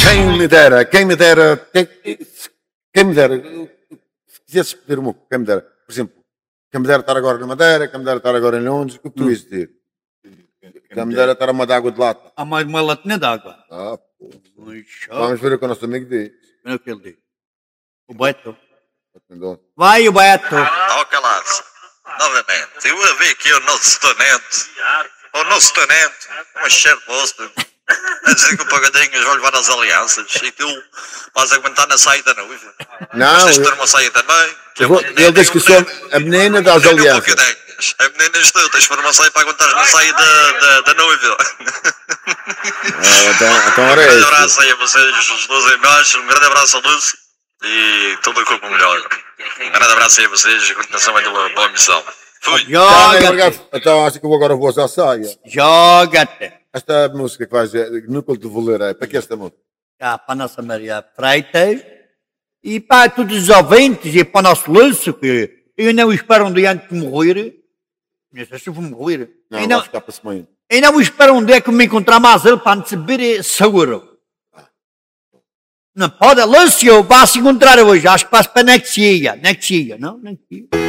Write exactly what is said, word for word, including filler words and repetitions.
Quem me dera, quem me dera, quem, quem me dera, se quisesse pedir uma, quem me dera, por exemplo, quem me dera estar agora na Madeira, quem me dera estar agora em Londres, o que tu ias dizer? Quem me dera estar a uma de água de lata. Há mais uma latinha d'água. Ah, pô. Puxa. Vamos ver o que o nosso amigo diz. Olha o que ele diz. O Beto. Atendeu? Vai, o Beto. Ó, Calaço, novamente, eu a ver aqui o nosso tenente, o nosso tenente, um cheiro de bosta, a dizer que o Pagadinhas vai levar as alianças e tu vais aguentar na saída da noiva. Não, Mas tens de ter eu- uma saída também. Que é eu vou- uma menina ele diz e um que sou menino. a menina das Menino alianças. Pagadinhas. A menina és tu, tens de ter uma saída para aguentar na saída da, da, da noiva. Ah, então, então Um era grande isso. abraço aí a vocês, os dois embaixo, um grande abraço ao Lúcio e tudo a corpo melhor. Um grande abraço aí a vocês e continuação aí da boa missão. Fui. Tá, Joga-te. obrigado. Então acho que eu agora vou usar a saia. Joga-te. Esta música que vais dizer, nunca te vou ler, é para que esta música? Cá para a nossa Maria Freitas e para todos os ouvintes e para o nosso Lúcio, que eu não espero um dia antes de morrer. Não sei se eu vou morrer. Não, eu, vai não, ficar para semana. eu não espero um dia que me encontrar mais ele para antes de beber seguro. Não pode, Lúcio, vai se encontrar hoje. Acho que vai para next year. Next year, não? Next year.